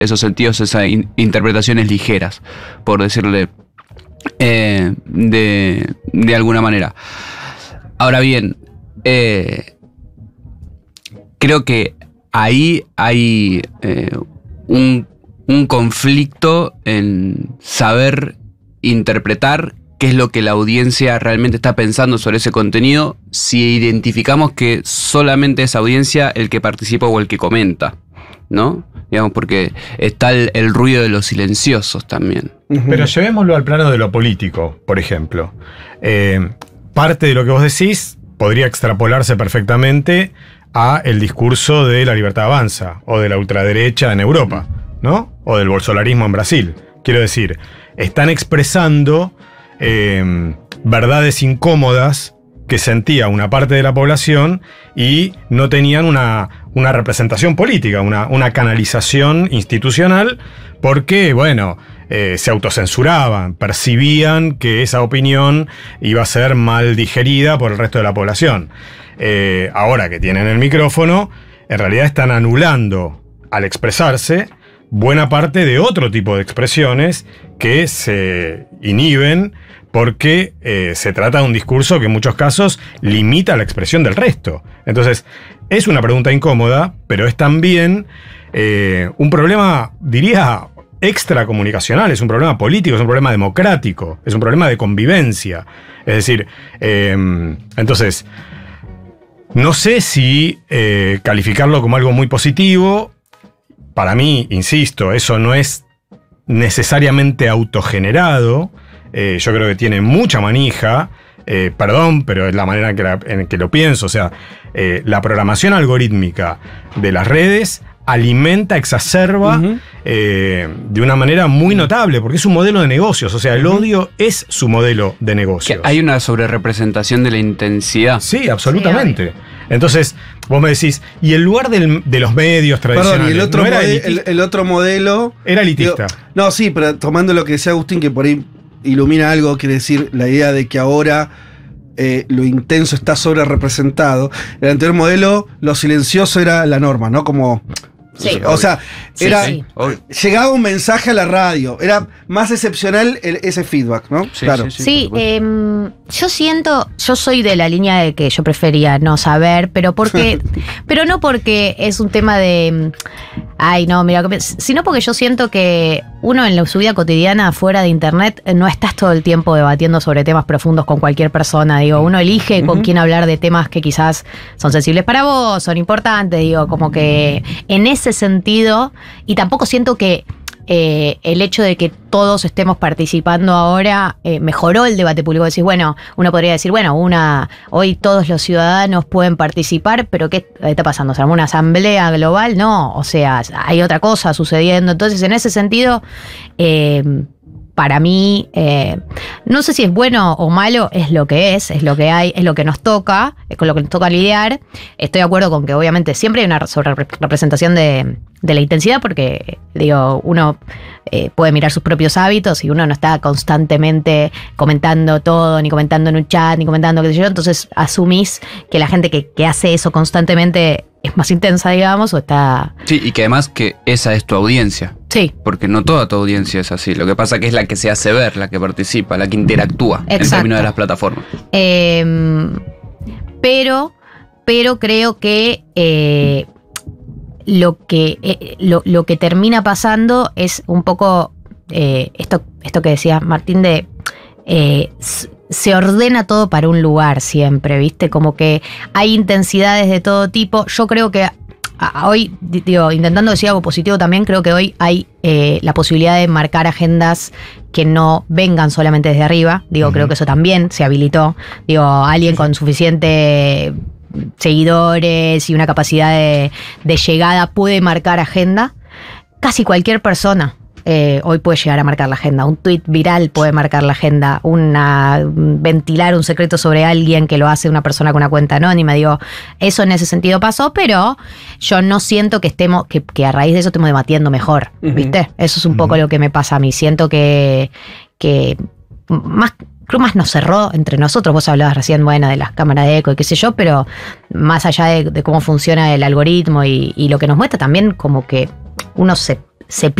sentidos, esas interpretaciones ligeras, por decirle de alguna manera. Ahora bien, creo que ahí hay un conflicto en saber interpretar qué es lo que la audiencia realmente está pensando sobre ese contenido, si identificamos que solamente es audiencia el que participa o el que comenta, ¿no? Digamos, porque está el ruido de los silenciosos también. Pero llevémoslo al plano de lo político, por ejemplo. Parte de lo que vos decís podría extrapolarse perfectamente a el discurso de la libertad avanza o de la ultraderecha en Europa, ¿no? O del bolsonarismo en Brasil. Quiero decir, están expresando verdades incómodas que sentía una parte de la población y no tenían una representación política, una canalización institucional, porque, bueno, se autocensuraban, percibían que esa opinión iba a ser mal digerida por el resto de la población. Ahora que tienen el micrófono, en realidad están anulando, al expresarse, buena parte de otro tipo de expresiones que se inhiben porque se trata de un discurso que en muchos casos limita la expresión del resto. Entonces, es una pregunta incómoda, pero es también un problema, diría, extracomunicacional, es un problema político, es un problema democrático, es un problema de convivencia. Es decir, entonces, no sé si calificarlo como algo muy positivo. Para mí, insisto, eso no es necesariamente autogenerado. Yo creo que tiene mucha manija. Perdón, pero es la manera en que lo pienso. O sea, la programación algorítmica de las redes alimenta, exacerba de una manera muy notable, porque es un modelo de negocios. O sea, el odio es su modelo de negocios. ¿Hay una sobrerepresentación de la intensidad? Sí, absolutamente. Sí, entonces, vos me decís, y el lugar de los medios tradicionales. Perdón, y el otro modelo era elitista. No, sí, pero tomando lo que decía Agustín, que por ahí ilumina algo, quiere decir la idea de que ahora lo intenso está sobre representado. En el anterior modelo, lo silencioso era la norma, ¿no? Como. Sí, o sea, era, sí. Llegaba un mensaje a la radio. Era más excepcional ese feedback, ¿no? Sí, claro. Sí, yo siento, yo soy de la línea de que yo prefería no saber, pero no porque es un tema de, ay no, mira, sino porque yo siento que uno en su vida cotidiana fuera de internet no estás todo el tiempo debatiendo sobre temas profundos con cualquier persona, digo, uno elige con quién hablar de temas que quizás son sensibles para vos, son importantes, digo, como que en ese sentido, y tampoco siento que el hecho de que todos estemos participando ahora mejoró el debate público. Decís, bueno, uno podría decir, bueno, hoy todos los ciudadanos pueden participar, pero ¿qué está pasando? ¿Se armó una asamblea global? No, o sea, hay otra cosa sucediendo. Entonces, en ese sentido, para mí, no sé si es bueno o malo, es lo que es lo que hay, es lo que nos toca, es con lo que nos toca lidiar. Estoy de acuerdo con que obviamente siempre hay una sobrerepresentación de la intensidad, porque digo, uno puede mirar sus propios hábitos y uno no está constantemente comentando todo, ni comentando en un chat, ni comentando qué sé yo, entonces asumís que la gente que hace eso constantemente es más intensa, digamos, o está... Sí, y que además que esa es tu audiencia. Sí. Porque no toda tu audiencia es así. Lo que pasa que es la que se hace ver, la que participa, la que interactúa. Exacto. En términos de las plataformas. Pero creo que lo que termina pasando es un poco esto que decía Martín de se ordena todo para un lugar siempre, ¿viste? Como que hay intensidades de todo tipo. Yo creo que hoy, digo, intentando decir algo positivo también, creo que hoy hay la posibilidad de marcar agendas que no vengan solamente desde arriba. Digo, creo que eso también se habilitó. Digo, alguien con suficiente seguidores y una capacidad de llegada puede marcar agenda. Casi cualquier persona hoy puede llegar a marcar la agenda. Un tuit viral puede marcar la agenda. Ventilar un secreto sobre alguien que lo hace una persona con una cuenta anónima. Digo, eso en ese sentido pasó, pero yo no siento que estemos, que a raíz de eso estemos debatiendo mejor, ¿viste? Eso es un poco lo que me pasa a mí. Siento que más nos cerró entre nosotros. Vos hablabas recién, bueno, de las cámaras de eco y qué sé yo, pero más allá de cómo funciona el algoritmo y lo que nos muestra, también como que uno se se